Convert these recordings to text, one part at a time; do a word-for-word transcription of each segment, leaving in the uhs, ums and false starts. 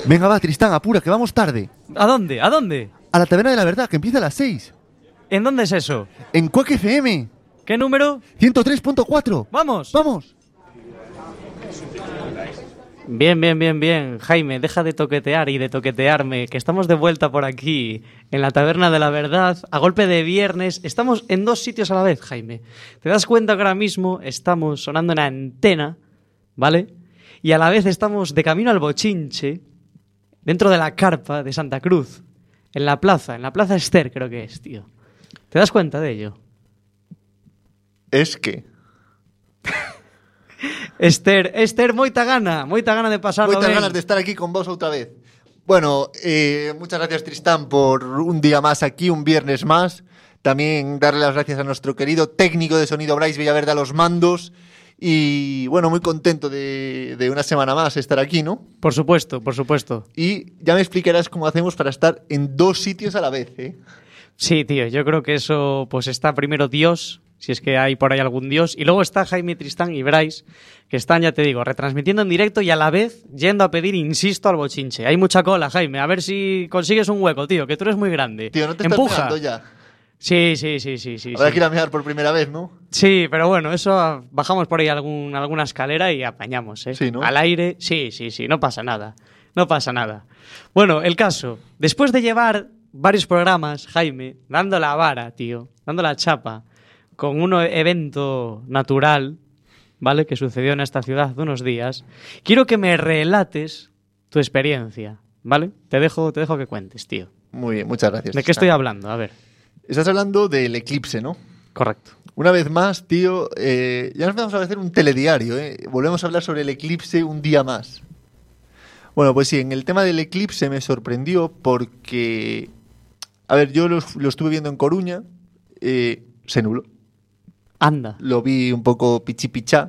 Venga, va, Tristán, apura, que vamos tarde. ¿A dónde? ¿A dónde? A la Taberna de la Verdad, que empieza a las seis. ¿En dónde es eso? En Quack F M. ¿Qué número? ciento tres punto cuatro. ¡Vamos! ¡Vamos! Bien, bien, bien, bien. Jaime, deja de toquetear y de toquetearme, que estamos de vuelta por aquí, en la Taberna de la Verdad, a golpe de viernes. Estamos en dos sitios a la vez, Jaime. ¿Te das cuenta que ahora mismo estamos sonando en antena, ¿vale? Y a la vez estamos de camino al Bochinche, dentro de la carpa de Santa Cruz, en la plaza, en la Plaza Ester creo que es, tío. ¿Te das cuenta de ello? Es que... Esther, Esther, moita gana, moita gana de pasarlo Moitas ben. ganas de estar aquí con vos outra vez. Bueno, eh, muchas gracias, Tristán, por un día más aquí, un viernes más. También darle las gracias a nuestro querido técnico de sonido, Bryce Villaverde, a los mandos. Y bueno, muy contento de, de una semana más estar aquí, ¿no? Por supuesto, por supuesto. Y ya me explicarás cómo hacemos para estar en dos sitios a la vez, ¿eh? Sí, tío, yo creo que eso, pues está primero Dios, si es que hay por ahí algún Dios, y luego está Jaime, Tristán y Bryce, que están, ya te digo, retransmitiendo en directo y a la vez yendo a pedir, insisto, al Bochinche. Hay mucha cola, Jaime, a ver si consigues un hueco, tío, que tú eres muy grande. Tío, ¿no te estás Empuja. pegando ya? Sí, sí, sí, sí, sí. Habrá sí. que ir a mear por primera vez, ¿no? Sí, pero bueno, eso bajamos por ahí algún, alguna escalera y apañamos, ¿eh? Sí, ¿no? Al aire, sí, sí, sí, no pasa nada. No pasa nada. Bueno, el caso, después de llevar varios programas, Jaime, dando la vara, tío, dando la chapa, con un evento natural, ¿vale?, que sucedió en esta ciudad hace unos días, quiero que me relates tu experiencia, ¿vale? Te dejo, te dejo que cuentes, tío. Muy bien, muchas gracias. ¿De qué estoy hablando? A ver. Estás hablando del eclipse, ¿no? Correcto. Una vez más, tío, eh, ya nos vamos a hacer un telediario, ¿eh? Volvemos a hablar sobre el eclipse un día más. Bueno, pues sí, en el tema del eclipse me sorprendió porque... A ver, yo lo, lo estuve viendo en Coruña, eh, se nubló. Anda. Lo vi un poco pichipichá.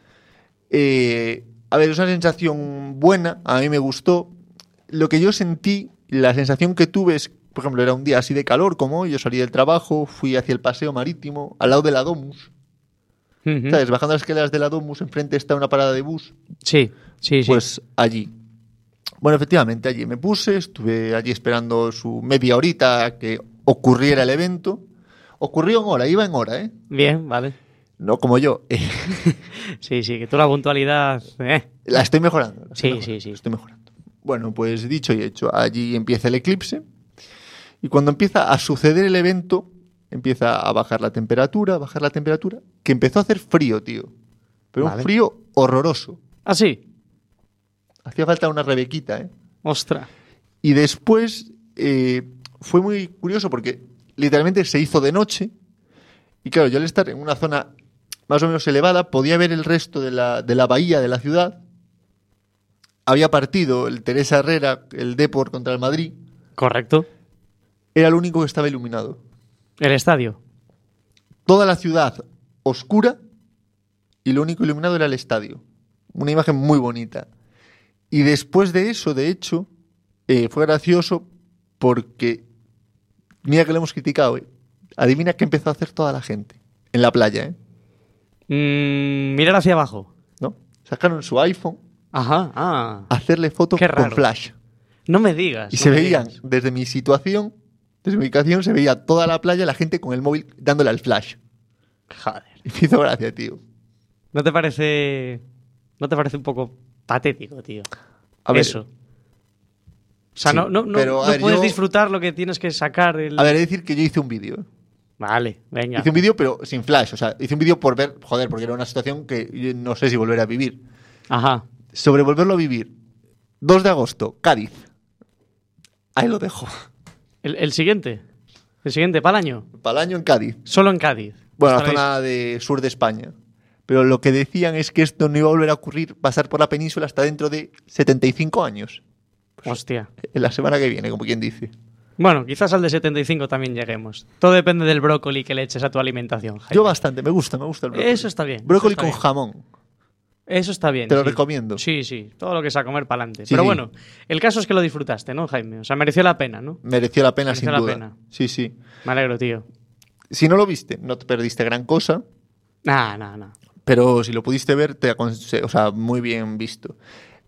Eh, a ver, es una sensación buena, a mí me gustó. Lo que yo sentí, la sensación que tuve es, por ejemplo, era un día así de calor como hoy, yo salí del trabajo, fui hacia el paseo marítimo, al lado de la Domus. Uh-huh. ¿Sabes? Bajando las escaleras de la Domus, enfrente está una parada de bus. Sí, sí, sí. Pues allí. Bueno, efectivamente, allí me puse, estuve allí esperando su media horita a que ocurriera el evento. Ocurrió en hora, iba en hora, ¿eh? Bien, vale. No como yo. Sí, sí, que tú la puntualidad... Eh. La estoy mejorando. La estoy Sí, mejorando, sí, sí. la estoy mejorando. Bueno, pues dicho y hecho, allí empieza el eclipse. Y cuando empieza a suceder el evento, empieza a bajar la temperatura, a bajar la temperatura, que empezó a hacer frío, tío. Pero Vale. un frío horroroso. ¿Ah, sí? Hacía falta una rebequita, ¿eh? Ostras. Y después eh, fue muy curioso porque literalmente se hizo de noche. Y claro, yo al estar en una zona más o menos elevada, podía ver el resto de la, de la bahía de la ciudad. Había partido el Teresa Herrera, el Depor contra el Madrid. Correcto. Era el único que estaba iluminado. El estadio. Toda la ciudad oscura y lo único iluminado era el estadio. Una imagen muy bonita. Y después de eso, de hecho, eh, fue gracioso porque, mira que lo hemos criticado, ¿eh? Adivina qué empezó a hacer toda la gente en la playa, ¿eh? Mm, mirar hacia abajo. ¿No? Sacaron su iPhone Ajá, ah. a hacerle fotos Qué con raro. flash. No me digas. Y no se me veían, digas. desde mi situación, desde mi ubicación, se veía toda la playa, la gente con el móvil dándole al flash. Joder. Y me hizo gracia, tío. ¿No te parece... ¿No te parece un poco patético, tío? A ver, Eso. O sea, sí, no, no, no, pero, a no ver, puedes yo- disfrutar lo que tienes que sacar. El... A ver, he de decir que yo hice un vídeo, ¿eh? Vale, venga. Hice un vídeo, pero sin flash. O sea, hice un vídeo por ver, joder, porque era una situación que yo no sé si volver a vivir. Ajá. Sobre volverlo a vivir. dos de agosto, Cádiz. Ahí lo dejo. El, el siguiente. El siguiente, para el año. Para el año en Cádiz. Solo en Cádiz. Bueno, la Estaréis- zona de sur de España. Pero lo que decían es que esto no iba a volver a ocurrir, pasar por la península hasta dentro de setenta y cinco años. Hostia. En la semana que viene, como quien dice. Bueno, quizás al de setenta y cinco también lleguemos. Todo depende del brócoli que le eches a tu alimentación, Jaime. Yo bastante, me gusta, me gusta el brócoli. Eso está bien. Brócoli eso con está bien. jamón. Eso está bien. Te lo sí. recomiendo. Sí, sí. Todo lo que sea comer para adelante. Sí, Pero sí. bueno, el caso es que lo disfrutaste, ¿no, Jaime? O sea, mereció la pena, ¿no? Mereció la pena, Mereció sin la duda. pena. Sí, sí. Me alegro, tío. Si no lo viste, no te perdiste gran cosa. Nah, nah, nah. Pero si lo pudiste ver, te aconsejo, o sea, muy bien visto.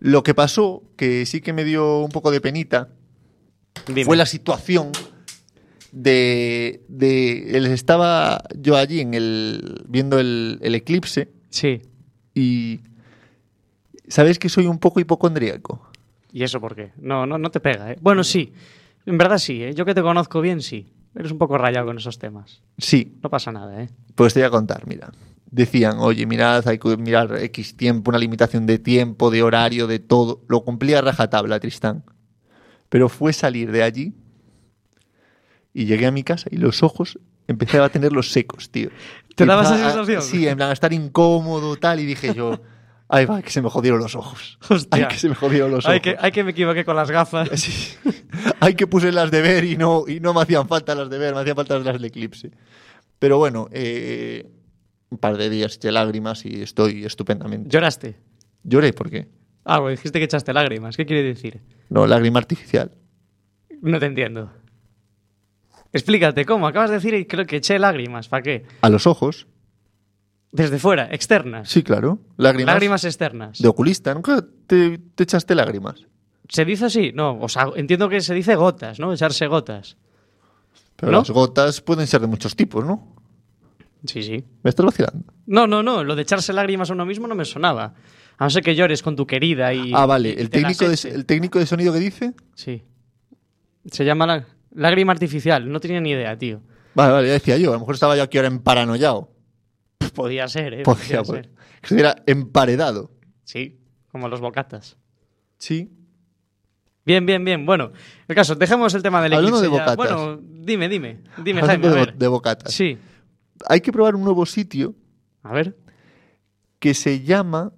Lo que pasó, que sí que me dio un poco de penita, Dime. fue la situación de, de... él Estaba yo allí en el viendo el, el eclipse Sí. y... ¿Sabes que soy un poco hipocondríaco? ¿Y eso por qué? No, no, no te pega, ¿eh? Bueno, sí. En verdad sí, ¿eh? Yo que te conozco bien, sí. Eres un poco rayado con esos temas. Sí, No pasa nada, ¿eh? pues te voy a contar, mira. Decían, oye, mirad, hay que mirar X tiempo, una limitación de tiempo, de horario, de todo. Lo cumplía a rajatabla, Tristán. Pero fue salir de allí y llegué a mi casa y los ojos empecé a tenerlos secos, tío. ¿Te daba esa Empezaba a- sensación? Sí, en plan, a estar incómodo, tal, y dije yo, ay, va, que se me jodieron los ojos. Hostia. Ay, que se me jodieron los ojos. Hay que, hay que me equivoqué con las gafas. Sí. Hay que puse las de ver y no, y no me hacían falta las de ver, me hacían falta las del eclipse. Pero bueno, eh, un par de días eché lágrimas y estoy estupendamente. ¿Lloraste? Lloré, ¿por qué? Ah, bueno, dijiste que echaste lágrimas. ¿Qué quiere decir? No, lágrima artificial. No te entiendo. Explícate, ¿cómo? Acabas de decir y creo que eché lágrimas. ¿Para qué? A los ojos. Desde fuera, externas. Sí, claro. Lágrimas, Lágrimas externas. de oculista. ¿Nunca te, te echaste lágrimas? ¿Se dice así? No, o sea, entiendo que se dice gotas, ¿no? Echarse gotas. Pero ¿No? las gotas pueden ser de muchos tipos, ¿no? Sí, sí. ¿Me estás vacilando? No, no, no. Lo de echarse lágrimas a uno mismo no me sonaba. A no ser que llores con tu querida y... Ah, vale. y ¿El te las técnico, de, eche. ¿El técnico de sonido que dice? Sí. Se llama la... lágrima artificial. No tenía ni idea, tío. Vale, vale, ya decía yo. A lo mejor estaba yo aquí ahora emparanoiado. Podía ser, ¿eh? Podría, Podía pues, ser. que estuviera emparedado. Sí, como los bocatas. Sí. Bien, bien, bien. Bueno, el caso, dejemos el tema del Hablando eclipse de ya. bocatas. Bueno, dime, dime. Dime, Hablando Jaime, a de, ver. de bocatas. Sí. Hay que probar un nuevo sitio A ver. que se llama...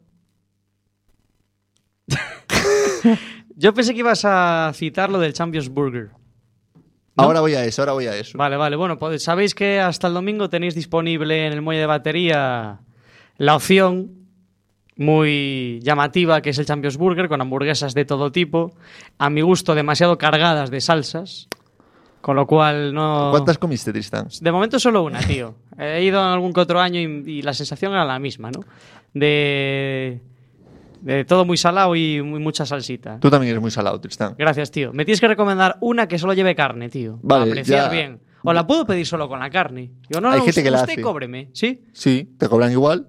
Yo pensé que ibas a citar lo del Champions Burger. ¿No? Ahora voy a eso, ahora voy a eso. Vale, vale. Bueno, pues sabéis que hasta el domingo tenéis disponible en el muelle de batería la opción muy llamativa que es el Champions Burger con hamburguesas de todo tipo. A mi gusto, demasiado cargadas de salsas. Con lo cual no... ¿Cuántas comiste, Tristán? De momento solo una, tío. He ido en algún que otro año y, y la sensación era la misma, ¿no? De, de todo muy salado y muy, mucha salsita. Tú también eres muy salado, Tristán. Gracias, tío. Me tienes que recomendar una que solo lleve carne, tío. Vale, para apreciar ya. bien. O la puedo pedir solo con la carne. Digo, no, Hay no, gente que la usted hace. cóbreme, ¿sí? Sí, te cobran igual.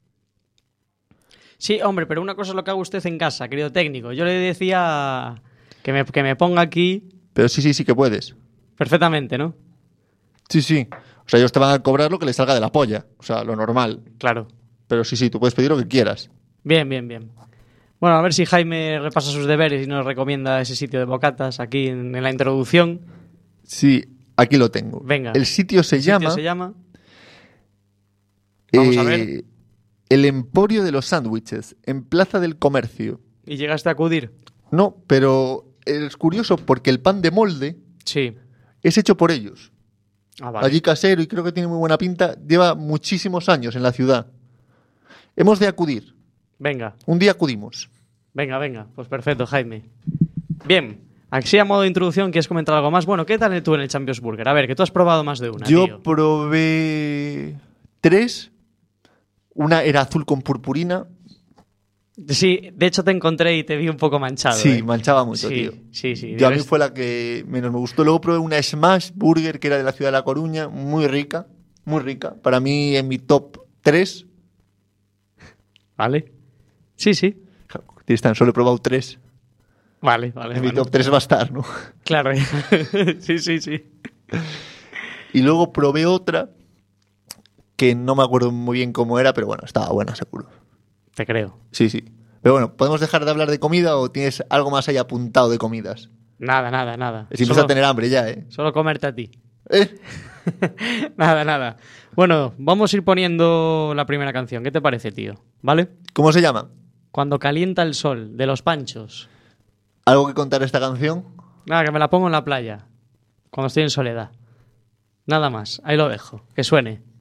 Sí, hombre, pero una cosa es lo que haga usted en casa, querido técnico. Yo le decía que me, que me ponga aquí Pero sí, sí, sí que puedes. perfectamente, ¿no? Sí, sí. O sea, ellos te van a cobrar lo que les salga de la polla. O sea, lo normal. Claro. Pero sí, sí, tú puedes pedir lo que quieras. Bien, bien, bien. Bueno, a ver si Jaime repasa sus deberes y nos recomienda ese sitio de bocatas aquí en, en la introducción. Sí, aquí lo tengo. Venga. El sitio se ¿El sitio llama... se llama? Vamos a ver. eh, El Emporio de los Sándwiches, en Plaza del Comercio. ¿Y llegaste a acudir? No, pero es curioso porque el pan de molde Sí. es hecho por ellos. Ah, vale. Allí casero y creo que tiene muy buena pinta. Lleva muchísimos años en la ciudad. Hemos de acudir. Venga, Un día acudimos. venga, venga. Pues perfecto, Jaime. Bien. Así a modo de introducción, ¿quieres comentar algo más? Bueno, ¿qué tal tú en el Champions Burger? A ver, que tú has probado más de una, Yo tío. probé tres. Una era azul con purpurina. Sí, de hecho te encontré y te vi un poco manchado. Sí, ¿eh? manchaba mucho, sí, tío. Sí, sí. Yo a mí Debes- fue la que menos me gustó. Luego probé una Smash Burger que era de la ciudad de La Coruña. Muy rica, muy rica. Para mí en mi top tres. Vale. Sí, sí. Tristan, solo he probado tres. Vale, vale. En mi bueno. top tres va a estar, ¿no? Claro. sí, sí, sí. Y luego probé otra que no me acuerdo muy bien cómo era, pero bueno, estaba buena, seguro. Te creo. Sí, sí. Pero bueno, ¿podemos dejar de hablar de comida o tienes algo más ahí apuntado de comidas? Nada, nada, nada. Si empiezas Solo, a tener hambre ya, ¿eh? solo comerte a ti. ¿Eh? Nada, nada. Bueno, vamos a ir poniendo la primera canción. ¿Qué te parece, tío? ¿Vale? ¿Cómo se llama? Cuando calienta el sol, de Los Panchos. ¿Algo que contar esta canción? Nada, que me la pongo en la playa. Cuando estoy en soledad. Nada más. Ahí lo dejo. Que suene.